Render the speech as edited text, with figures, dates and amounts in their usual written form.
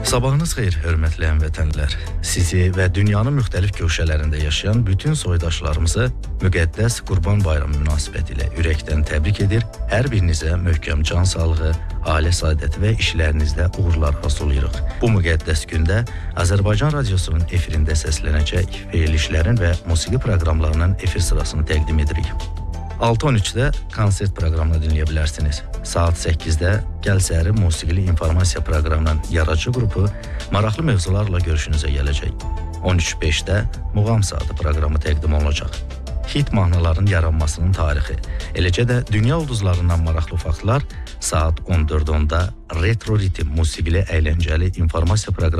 Sabahınız xeyir, hörmətli həmvətənlər. Sizi və dünyanın müxtəlif köşələrində yaşayan bütün soydaşlarımızı müqəddəs Qurban Bayramı münasibətilə ürəkdən təbrik edir. Hər birinizə möhkəm can sağlığı, ailə saadəti və işlərinizdə uğurlar arzulayırıq. Bu müqəddəs gündə Azərbaycan Radiosunun efirində səslənəcək verilişlərin və musiqi proqramlarının efir sırasını təqdim edirik. 6:13-də konsert proqramını dinləyə bilərsiniz. Saat 8-də Gəl Səhəri musiqili informasiya proqramının yaradıcı qrupu maraqlı mövzularla görüşünüzə gələcək. 13:05-də Muğam Saatı proqramı təqdim olunacaq. Hit mahnıların yaranmasının tarixi, eləcə də dünya ulduzlarından maraqlı faktlar saat 14:10-da Retro Ritim musiqili əyləncəli informasiya proqramı